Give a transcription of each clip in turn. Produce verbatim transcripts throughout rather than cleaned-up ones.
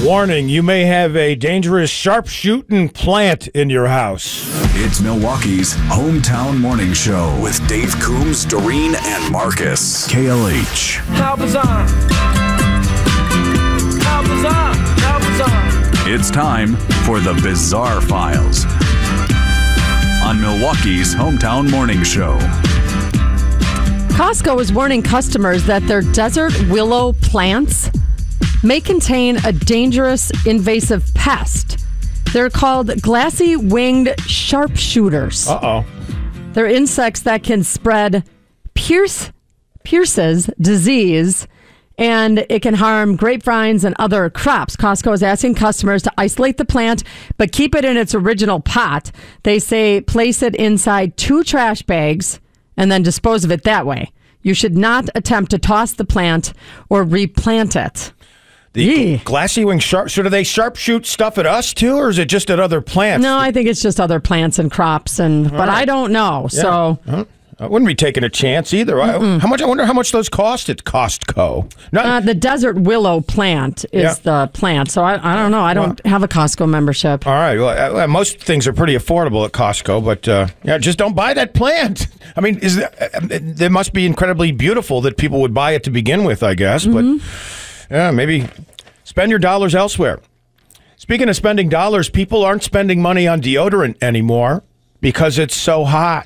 Warning, you may have a dangerous sharpshooting plant in your house. It's Milwaukee's hometown morning show with Dave Coombs, Doreen, and Marcus. K L H. How bizarre. How bizarre. How bizarre. It's time for the Bizarre Files on Milwaukee's hometown morning show. Costco is warning customers that their desert willow plants may contain a dangerous invasive pest. They're called glassy-winged sharpshooters. Uh-oh. They're insects that can spread Pierce, Pierce's disease, and it can harm grapevines and other crops. Costco is asking customers to isolate the plant, but keep it in its original pot. They say place it inside two trash bags and then dispose of it that way. You should not attempt to toss the plant or replant it. The Yee. glassy wing sharp. So do they sharpshoot stuff at us too, or is it just at other plants? No, I think it's just other plants and crops, and but right. I don't know. Yeah. So Huh? I wouldn't be taking a chance either. I, how much? I wonder how much those cost at Costco. Not, uh, the desert willow plant is Yeah. the plant. So I, I don't know. I don't have a Costco membership. all right. Well, uh, most things are pretty affordable at Costco, but uh, yeah, just don't buy that plant. I mean, is that, uh, they must be incredibly beautiful that people would buy it to begin with, I guess. Mm-hmm. But yeah, maybe spend your dollars elsewhere. Speaking of spending dollars, people aren't spending money on deodorant anymore because it's so hot.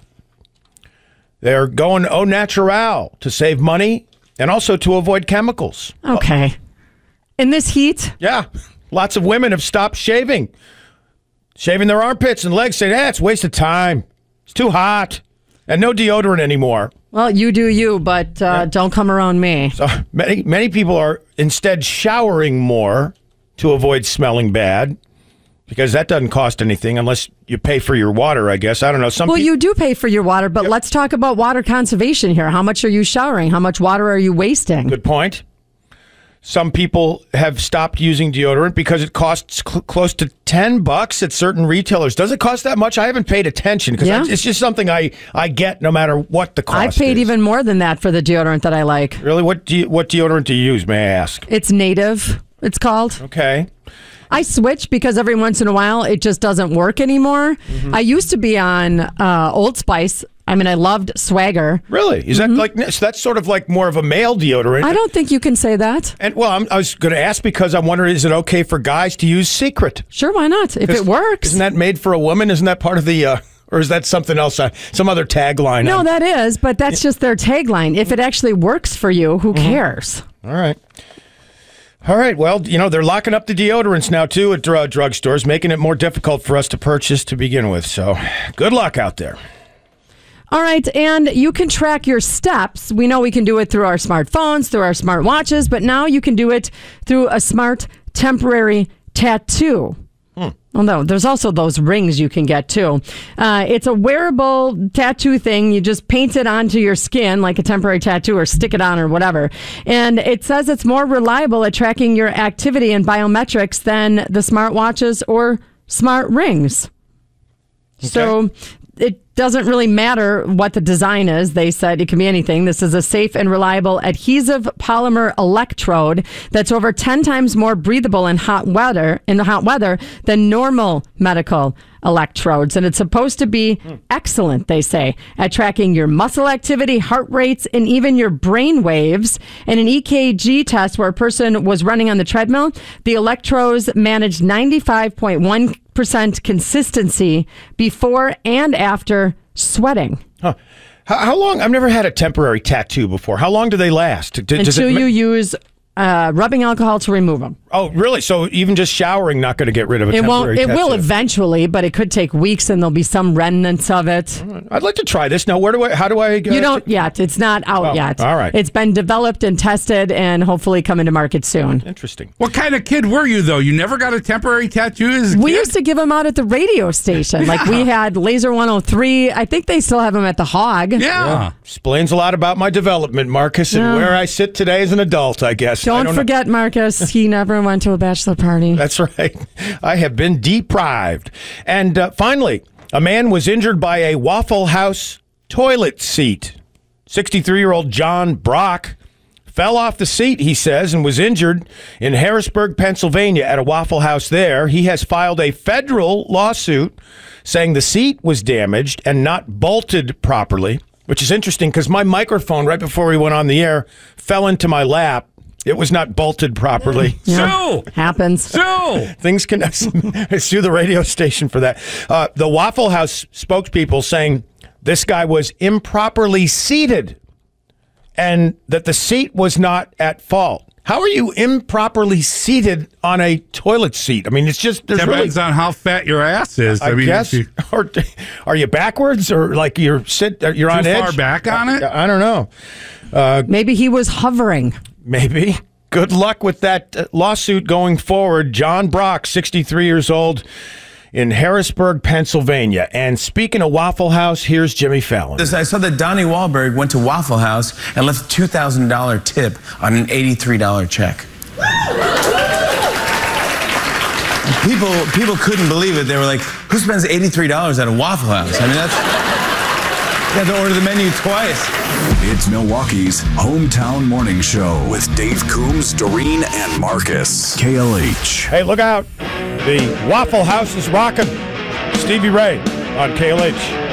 They're going au natural to save money and also to avoid chemicals. Okay. In this heat, Yeah, lots of women have stopped shaving. Shaving their armpits and legs, saying, hey, it's a waste of time. It's too hot. And no deodorant anymore. well, you do you, but uh, don't come around me. So many, many people are instead showering more to avoid smelling bad because that doesn't cost anything unless you pay for your water, I guess. I don't know. Some Well, peop- you do pay for your water, but let's talk about water conservation here. How much are you showering? How much water are you wasting? Good point. Some people have stopped using deodorant because it costs cl- close to ten bucks at certain retailers. Does it cost that much? I haven't paid attention because Yeah. it's just something I, I get no matter what the cost I've paid is. even more than that for the deodorant that I like. Really? What do you, what deodorant do you use, may I ask? It's Native, it's called. Okay. I switch because every once in a while it just doesn't work anymore. Mm-hmm. I used to be on uh, Old Spice. I mean, I loved Swagger. Really? Is that like, so that's sort of like more of a male deodorant? Mm-hmm. I don't think you can say that. And well, I'm, I was going to ask because I'm wondering, is it okay for guys to use Secret? Sure, why not? If it works. Isn't that made for a woman? Isn't that part of the, uh, or is that something else? Uh, some other tagline? No, on- that is, but that's just their tagline. If it actually works for you, who Mm-hmm. cares? All right. All right. Well, you know, they're locking up the deodorants now, too, at dr- drugstores, making it more difficult for us to purchase to begin with. So good luck out there. All right, and you can track your steps. We know we can do it through our smartphones, through our smartwatches, but now you can do it through a smart temporary tattoo. Hmm. Well, no, there's also those rings you can get too. Uh, it's a wearable tattoo thing. You just paint it onto your skin like a temporary tattoo or stick it on or whatever. And it says it's more reliable at tracking your activity and biometrics than the smartwatches or smart rings. So it doesn't really matter what the design is. They said it can be anything. This is a safe and reliable adhesive polymer electrode that's over ten times more breathable in hot weather in hot weather than normal medical electrodes. And it's supposed to be excellent, they say, at tracking your muscle activity, heart rates, and even your brain waves. In an E K G test where a person was running on the treadmill, the electrodes managed ninety-five point one percent consistency before and after sweating. Huh. How, how long? I've never had a temporary tattoo before. How long do they last? D- does Until it ma- you use uh, rubbing alcohol to remove them. Oh, really? So even just showering not going to get rid of a It temporary won't. It will tattoo? eventually, but it could take weeks, and there'll be some remnants of it. I'd like to try this. Now, where do I, how do I... Uh, You don't yet. It's not out Oh, yet. all right. It's been developed and tested, and hopefully coming to market soon. Interesting. What kind of kid were you, though? You never got a temporary tattoo as a We kid? used to give them out at the radio station. Like we had Laser one oh three. I think they still have them at the Hog. Yeah. Explains a lot about my development, Marcus, and Yeah. where I sit today as an adult, I guess. I Don't, don't know. forget, Marcus. He never went to a bachelor party. That's right. I have been deprived. And uh, finally, a man was injured by a Waffle House toilet seat. sixty-three-year-old John Brock fell off the seat, he says, and was injured in Harrisburg, Pennsylvania at a Waffle House there. He has filed a federal lawsuit saying the seat was damaged and not bolted properly, which is interesting because my microphone, right before we went on the air, fell into my lap. It was not bolted properly. Sue! Happens. Sue! Things can sue the radio station for that. Uh, the Waffle House spokespeople saying this guy was improperly seated and that the seat was not at fault. How are you improperly seated on a toilet seat? I mean, it's just there's Depends really, on how fat your ass is. I, I, mean, guess. if you, Or are you backwards or like you're sit? You're on too edge. far back on it? I, I don't know. Maybe he was hovering. Maybe. Good luck with that uh, lawsuit going forward. John Brock, sixty-three years old, in Harrisburg, Pennsylvania. And speaking of Waffle House, here's Jimmy Fallon. I saw that Donnie Wahlberg went to Waffle House and left a two thousand dollars tip on an eighty-three dollars check. People, people couldn't believe it. They were like, who spends eighty-three dollars at a Waffle House? I mean, that's... You have to order the menu twice. It's Milwaukee's hometown morning show with Dave Coombs, Doreen, and Marcus. K L H. Hey, look out. The Waffle House is rocking. Stevie Ray on K L H.